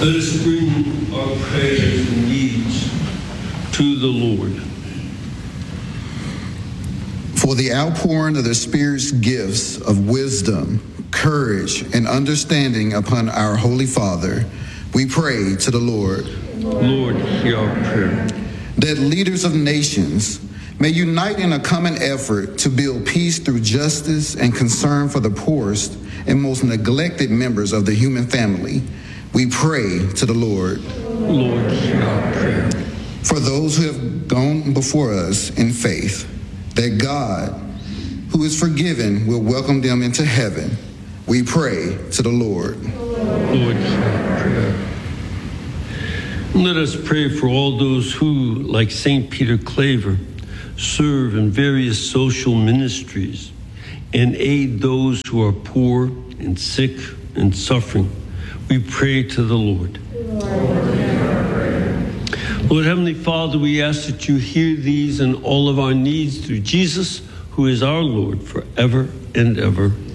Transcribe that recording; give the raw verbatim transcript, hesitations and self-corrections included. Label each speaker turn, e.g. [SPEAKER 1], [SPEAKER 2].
[SPEAKER 1] Let us bring our prayers and needs to the Lord.
[SPEAKER 2] For the outpouring of the Spirit's gifts of wisdom, courage, and understanding upon our Holy Father, we pray to the Lord.
[SPEAKER 1] Lord, hear our prayer.
[SPEAKER 2] That leaders of nations may unite in a common effort to build peace through justice and concern for the poorest and most neglected members of the human family, we pray to the Lord.
[SPEAKER 1] Lord, hear our prayer.
[SPEAKER 2] For those who have gone before us in faith, that God, who is forgiven, will welcome them into heaven, we pray to the Lord.
[SPEAKER 1] Lord, hear our prayer. Let us pray for all those who, like Saint Peter Claver, serve in various social ministries and aid those who are poor and sick and suffering. We pray to the Lord. Lord Heavenly Father, we ask that you hear these and all of our needs through Jesus, who is our Lord forever and ever.